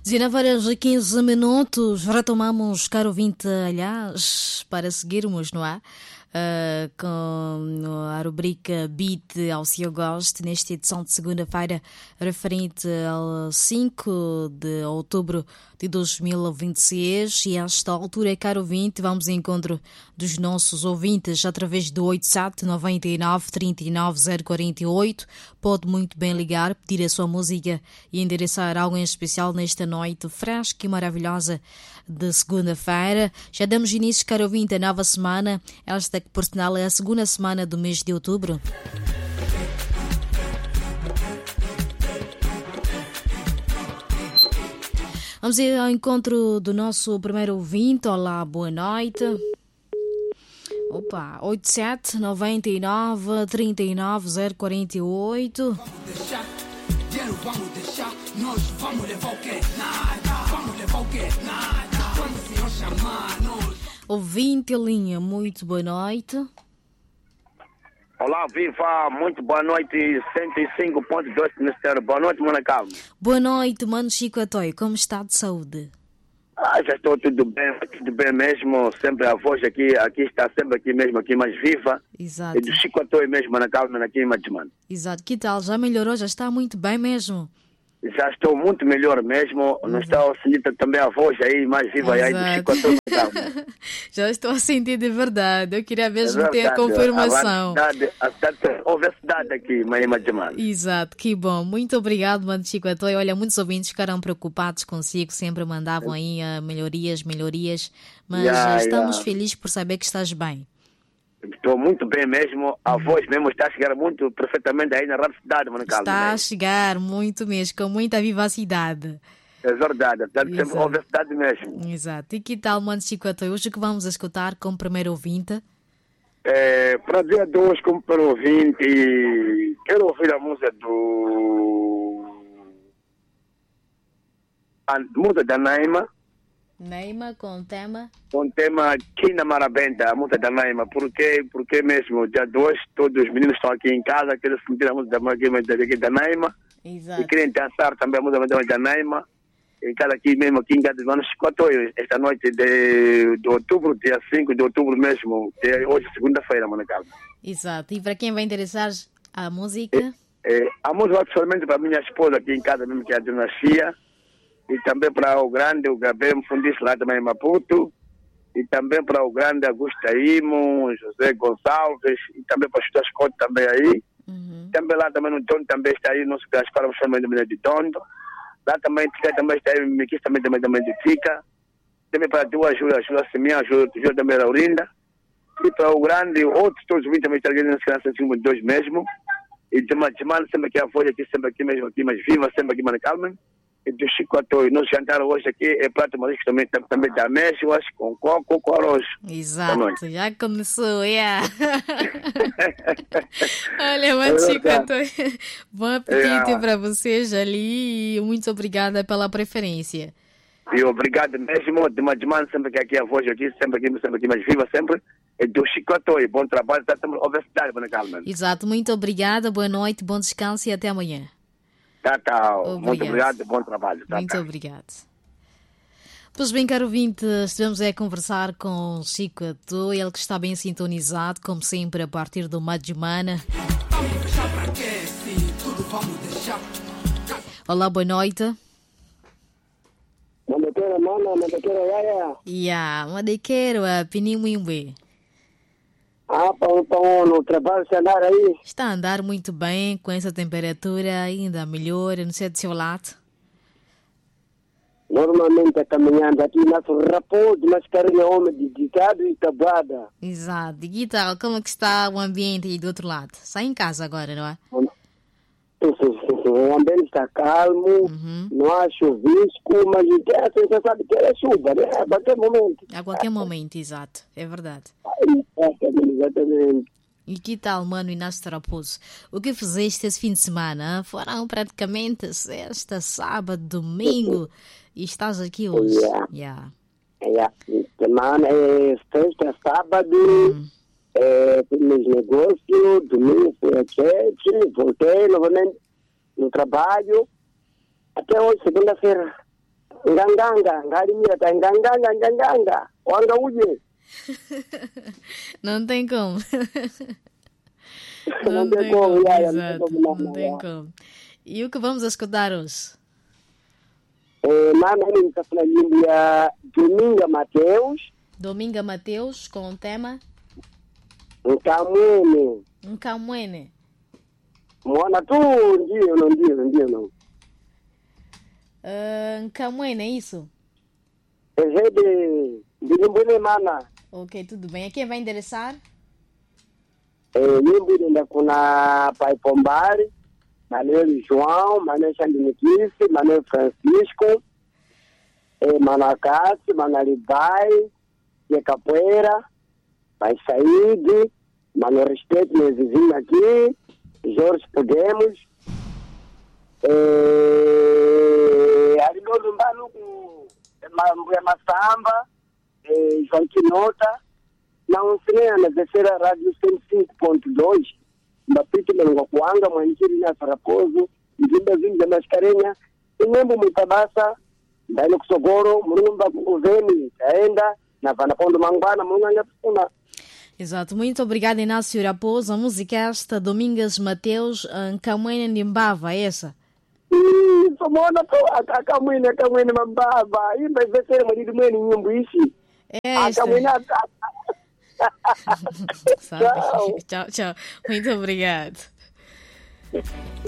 19 horas e 15 minutos, retomamos, caro ouvinte, aliás, para seguirmos, não é? Com a rubrica Beat ao seu gosto, nesta edição de segunda-feira, referente ao 5 de outubro de 2026. E a esta altura, caro ouvinte, vamos ao encontro dos nossos ouvintes através do 87 99 39 048. Pode muito bem ligar, pedir a sua música e endereçar algo em especial nesta noite fresca e maravilhosa de segunda-feira. Já damos início, caro ouvinte, a nova semana, esta que por sinal é a segunda semana do mês de outubro. Vamos ir ao encontro do nosso primeiro ouvinte. Olá, boa noite. Opa, 87 99 39 048. Vamos deixar, nós vamos levar o quê? Nada. Vamos levar o quê? Nada. Quando o Senhor chamar, nós... Ouvinte em linha, muito boa noite. Olá, viva, muito boa noite, 105.2 Ministério. Boa noite, Mano Calma. Boa noite, Mano Chico Atoy, como está de saúde? Já estou tudo bem mesmo, sempre a voz aqui está sempre aqui mesmo, aqui mais viva. Exato. E do Chico Atoy mesmo, Mano Calma, aqui em Madimano. Exato, que tal? Já melhorou? Já está muito bem mesmo? Já estou muito melhor mesmo, não está a sentir também a voz aí mais viva aí do Chico Atoy. Já estou a sentir de verdade, eu queria mesmo ter a confirmação. A cidade aqui em Madimano. Exato, que bom. Muito obrigado, Mano Chico Atoy. Olha, muitos ouvintes ficaram preocupados consigo, sempre mandavam aí melhorias, mas estamos felizes por saber que estás bem. Estou muito bem mesmo, a voz mesmo está a chegar muito perfeitamente aí na rádio cidade, Mano Calma. Está a chegar muito mesmo, com muita vivacidade. É verdade, sempre a verdade mesmo. Exato. E que tal, Mano Chico Atoy? Hoje o que vamos escutar como primeiro ouvinte? Para dia 2, como primeiro ouvinte, quero ouvir a música música da Naima. Naima com tema? Com tema Kina Marabenta, a música da Naima. Porque mesmo dia 2, todos os meninos estão aqui em casa, querem sentir a música da Naima. Exato. E querem dançar também a música da Naima. Em casa aqui mesmo, aqui em casa de Mano Chico Atoy, esta noite de outubro, dia 5 de outubro mesmo, hoje segunda-feira, Mano Calma. Exato. E para quem vai interessar a música? A música vai pessoalmente para a minha esposa aqui em casa mesmo, que é a Dona Chia. E também para o grande, o Gabriel Fundice lá também em Maputo. E também para o grande Augusto Imo, José Gonçalves. E também para o Chuta Scott também aí. Uhum. Também lá também no Tondo também está aí, nosso Gaspar, também de Tondo. Lá também também está aí, Miquis também de Tica. Também para a tua Júlia Semia, Júlia também Laurinda. E para o grande, outros todos os também estão aqui na segurança de 2 mesmo. E de Madimano, sempre aqui a voz aqui, sempre aqui mesmo, aqui mais viva, sempre aqui, Mano Calma. E do Chico Atoy, nós jantaram hoje aqui, é prato marisco também da México, com coco, com arroz. Exato, já começou, Olha, Mano Chico Atoy, bom apetite para vocês ali e muito obrigada pela preferência. E obrigado mesmo, de Madimano, sempre aqui a voz aqui, sempre aqui mais viva, sempre. E do Chico Atoy, bom trabalho, está sempre a universidade, Mano Calma. Exato, muito obrigada, boa noite, bom descanso e até amanhã. Tá. Muito obrigado, bom trabalho. Muito obrigado. Pois bem, caro ouvinte, estivemos a conversar com Chico Atoy, ele que está bem sintonizado, como sempre, a partir do Madimana. Olá, boa noite. Mandaqueira, mana, mandaqueira, Mandaqueira, Pinimwimwe. No trabalho se andar aí. Está a andar muito bem, com essa temperatura ainda melhor, não sei do seu lado. Normalmente é caminhando aqui, nosso raposo, mas carinha homem dedicado e tabuada. Exato. E tal, como é que está o ambiente aí do outro lado? Está em casa agora, não é? O ambiente está calmo, não há chuvisco, mas você sabe que é chuva, né? A qualquer momento. A qualquer momento, exato. É verdade. Exatamente. E que tal, Mano Inácio Raposo? O que fizeste esse fim de semana? Foram praticamente sexta, sábado, domingo e estás aqui hoje. Semana é sexta, sábado, fiz meus negócios, domingo fui a church, voltei novamente no trabalho, até hoje, segunda-feira. nganganga ngalimira ta nganganga wanga uje. Não tem como. Não tem como, Exato, não tem como. E o que vamos escutar hoje? Mama, ele está falando de Dominga Mateus. Dominga Mateus, com o tema? Nkamwene. Mwana tu, ndio não. Nkamwene, é isso? Ndimbune mana. Ok, tudo bem. A quem vai endereçar? Nyimbo ainda kuna Pai Pombari, Manuel João, Manuel Xandinikisi, Manuel Francisco, Manuel Cássio, Manuel Libai, Tia Capoeira, Pai Saíde, Manuel Respeito, meu vizinho aqui, Jorge Podemos, Arilolo Mbano, Mambuia Massamba, João Quinota, não sei, na terceira rádio 105.2, Mbapito Mengokuanga, Mwanchiri na Sarapozo, Mjimba Zinja Mascarenha, Inembo Mutabasa, Daino Kusogoro, Murumba Uveni, Taenda, na Vanapondo Mangwana, Munganga Puna. Exato, muito obrigada, Inácio Raposo. A música esta, Domingas Mateus, Nkamwene Nimbava, é essa? Somona, Akamwene Mambava, e vai ser marido meu nyimbo ishi. É esta. Tchau. Tchau. Muito obrigado.